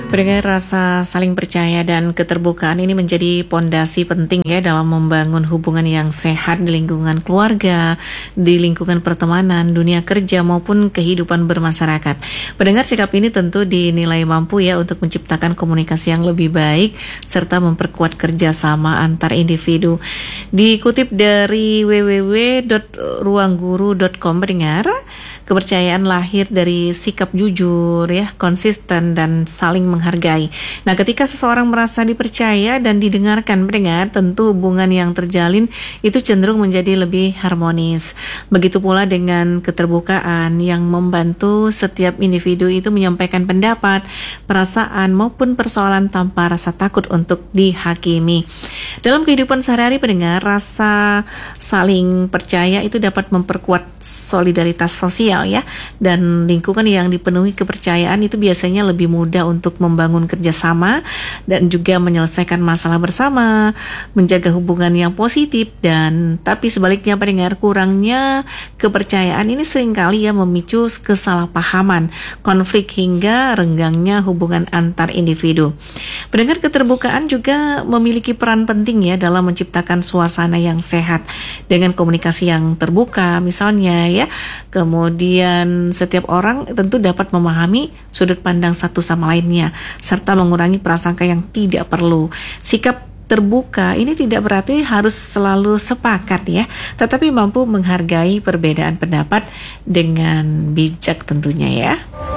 Pendengar, rasa saling percaya dan keterbukaan ini menjadi pondasi penting ya dalam membangun hubungan yang sehat di lingkungan keluarga, di lingkungan pertemanan, dunia kerja maupun kehidupan bermasyarakat. Pendengar, sikap ini tentu dinilai mampu ya untuk menciptakan komunikasi yang lebih baik serta memperkuat kerjasama antar individu. Dikutip dari www.ruangguru.com, pendengar, kepercayaan lahir dari sikap jujur ya, konsisten dan saling menghargai. Nah, ketika seseorang merasa dipercaya dan didengarkan, pendengar, tentu hubungan yang terjalin itu cenderung menjadi lebih harmonis. Begitu pula dengan keterbukaan yang membantu setiap individu itu menyampaikan pendapat, perasaan maupun persoalan tanpa rasa takut untuk dihakimi. Dalam kehidupan sehari-hari, pendengar, rasa saling percaya itu dapat memperkuat solidaritas sosial ya, dan lingkungan yang dipenuhi kepercayaan itu biasanya lebih mudah untuk membangun kerjasama dan juga menyelesaikan masalah bersama, menjaga hubungan yang positif. Dan tapi sebaliknya, pendengar, kurangnya kepercayaan ini seringkali ya memicu kesalahpahaman, konflik hingga renggangnya hubungan antar individu. Pendengar, keterbukaan juga memiliki peran penting ya dalam menciptakan suasana yang sehat dengan komunikasi yang terbuka misalnya ya. Kemudian setiap orang tentu dapat memahami sudut pandang satu sama lainnya serta mengurangi prasangka yang tidak perlu. Sikap terbuka ini tidak berarti harus selalu sepakat ya, tetapi mampu menghargai perbedaan pendapat dengan bijak tentunya ya.